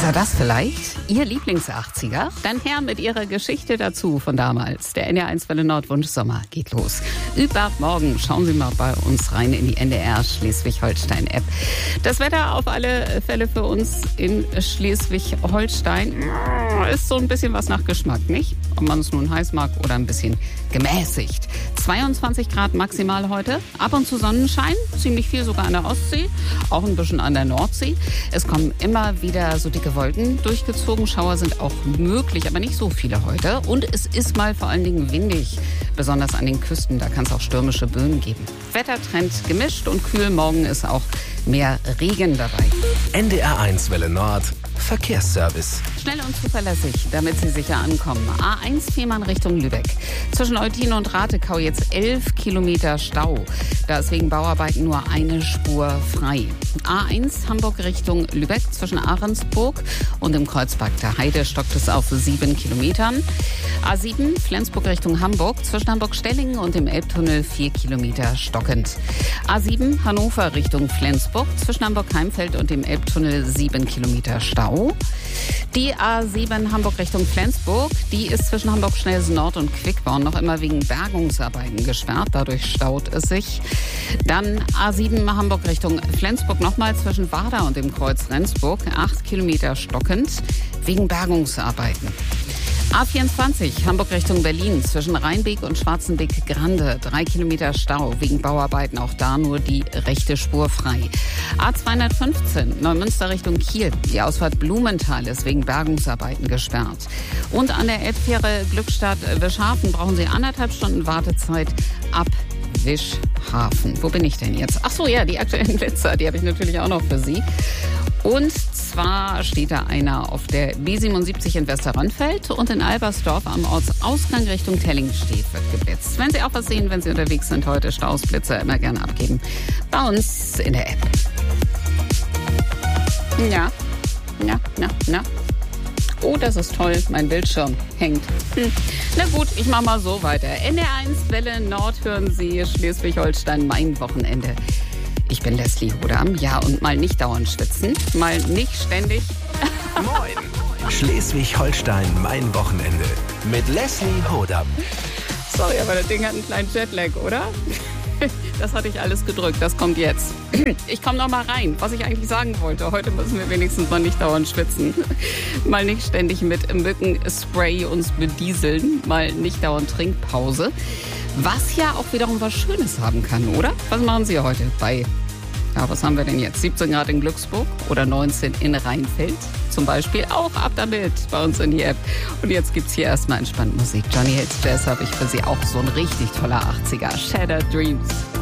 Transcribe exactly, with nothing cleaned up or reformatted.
er das vielleicht? Ihr Lieblings-achtziger? Dann her mit Ihrer Geschichte dazu von damals. Der N D R eins Welle Nord Wunschsommer geht los. Übermorgen schauen Sie mal bei uns rein in die N D R Schleswig-Holstein-App. Das Wetter auf alle Fälle für uns in Schleswig-Holstein ist so ein bisschen was nach Geschmack, nicht? Ob man es nun heiß mag oder ein bisschen gemäßigt. zweiundzwanzig Grad maximal heute, ab und zu Sonnenschein, ziemlich viel sogar an der Ostsee, auch ein bisschen an der Nordsee. Es kommen immer wieder so dicke Wolken durchgezogen, Schauer sind auch möglich, aber nicht so viele heute. Und es ist mal vor allen Dingen windig, besonders an den Küsten, da kann es auch stürmische Böen geben. Wettertrend gemischt und kühl, morgen ist auch mehr Regen dabei. N D R eins Welle Nord Verkehrsservice. Schnell und zuverlässig, damit Sie sicher ankommen. A eins Fehmarn Richtung Lübeck. Zwischen Eutin und Ratekau jetzt elf Kilometer Stau. Da ist wegen Bauarbeiten nur eine Spur frei. A eins Hamburg Richtung Lübeck. Zwischen Ahrensburg und dem Kreuzberg der Heide stockt es auf sieben Kilometern. A sieben Flensburg Richtung Hamburg. Zwischen Hamburg-Stellingen und dem Elbtunnel vier Kilometer stockend. A sieben Hannover Richtung Flensburg. Zwischen Hamburg-Heimfeld und dem Elbtunnel sieben Kilometer Stau. Die A sieben Hamburg Richtung Flensburg, die ist zwischen Hamburg-Schnellsen-Nord und Quickborn noch immer wegen Bergungsarbeiten gesperrt. Dadurch staut es sich. Dann A sieben Hamburg Richtung Flensburg nochmal zwischen Warda und dem Kreuz Rendsburg. acht Kilometer stockend wegen Bergungsarbeiten. A vierundzwanzig Hamburg Richtung Berlin zwischen Rheinbeek und Schwarzenbeek-Grande. Drei Kilometer Stau wegen Bauarbeiten, auch da nur die rechte Spur frei. A zweihundertfünfzehn Neumünster Richtung Kiel. Die Ausfahrt Blumenthal ist wegen Bergungsarbeiten gesperrt. Und an der Elbfähre Glückstadt-Wischhafen brauchen Sie anderthalb Stunden Wartezeit ab Wischhafen. Wo bin ich denn jetzt? Ach so, ja, die aktuellen Blitzer, die habe ich natürlich auch noch für Sie. Und zwar steht da einer auf der B siebenundsiebzig in Westerrönfeld und in Albersdorf am Ortsausgang Richtung Tellingstedt wird geblitzt. Wenn Sie auch was sehen, wenn Sie unterwegs sind heute, Stausblitzer immer gerne abgeben. Bei uns in der App. Ja, ja, ja, ja. Oh, das ist toll, mein Bildschirm hängt. Hm. Na gut, ich mach mal so weiter. N D R eins Welle Nord hören Sie, Schleswig-Holstein, mein Wochenende. Ich bin Leslie Hodam, ja, und mal nicht dauernd schwitzen, mal nicht ständig. Moin! Schleswig-Holstein, mein Wochenende. Mit Leslie Hodam. Sorry, aber das Ding hat einen kleinen Jetlag, oder? Das hatte ich alles gedrückt, das kommt jetzt. Ich komme noch mal rein, was ich eigentlich sagen wollte. Heute müssen wir wenigstens mal nicht dauernd schwitzen. Mal nicht ständig mit Mückenspray uns bedieseln, mal nicht dauernd Trinkpause. Was ja auch wiederum was Schönes haben kann, oder? Was machen Sie heute bei, ja, was haben wir denn jetzt? siebzehn Grad in Glücksburg oder neunzehn in Rheinfeld zum Beispiel. Auch ab damit bei uns in die App. Und jetzt gibt's hier erstmal entspannt Musik. Johnny Hits Jazz habe ich für Sie auch so ein richtig toller achtziger. Shattered Dreams.